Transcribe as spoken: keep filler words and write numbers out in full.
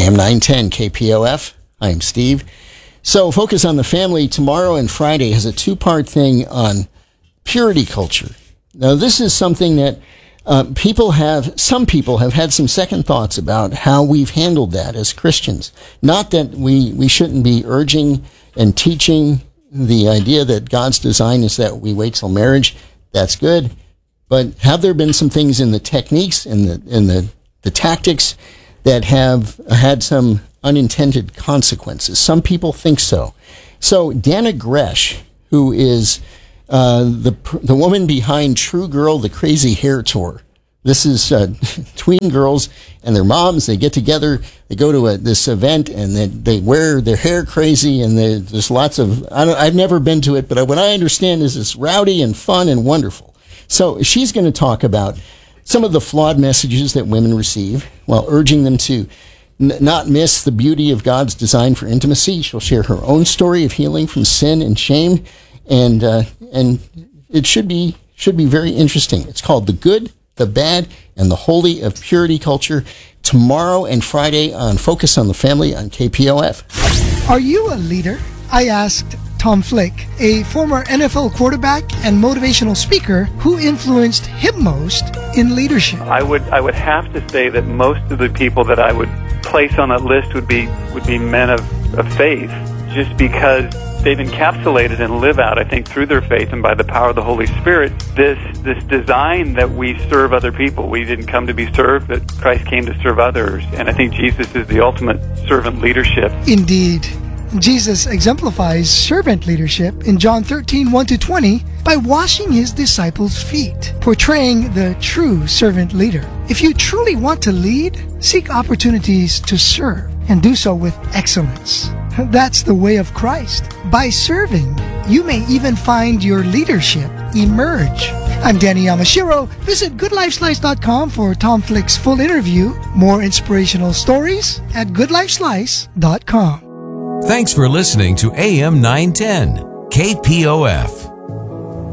M nine ten K P O F. I'm Steve. So Focus on the Family tomorrow and Friday has a two-part thing on purity culture. Now, this is something that uh, people have, some people have had some second thoughts about how we've handled that as Christians. Not that we, we shouldn't be urging and teaching the idea that God's design is that we wait till marriage. That's good. But have there been some things in the techniques, in the, in the, the tactics that have had some unintended consequences? Some people think so. So Dannah Gresh, who is uh, the the woman behind True Girl, the Crazy Hair Tour. This is uh, tween girls and their moms. They get together, they go to a, this event, and they, they wear their hair crazy, and they, there's lots of, I don't, I've never been to it, but what I understand is it's rowdy and fun and wonderful. So she's going to talk about some of the flawed messages that women receive while urging them to n- not miss the beauty of God's design for intimacy. She'll share her own story of healing from sin and shame, and uh, and it should be should be very interesting. It's called The Good, the Bad, and the Holy of Purity Culture, tomorrow and Friday on Focus on the Family on K P O F. Are you a leader? I asked Tom Flick, a former N F L quarterback and motivational speaker who influenced him most in leadership. I would I would have to say that most of the people that I would place on that list would be would be men of, of faith, just because they've encapsulated and live out, I think, through their faith and by the power of the Holy Spirit, this this design that we serve other people. We didn't come to be served, but Christ came to serve others. And I think Jesus is the ultimate servant leadership. Indeed. Jesus exemplifies servant leadership in John thirteen, one to twenty by washing his disciples' feet, portraying the true servant leader. If you truly want to lead, seek opportunities to serve and do so with excellence. That's the way of Christ. By serving, you may even find your leadership emerge. I'm Danny Yamashiro. Visit good life slice dot com for Tom Flick's full interview. More inspirational stories at good life slice dot com. Thanks for listening to A M nine ten K P O F.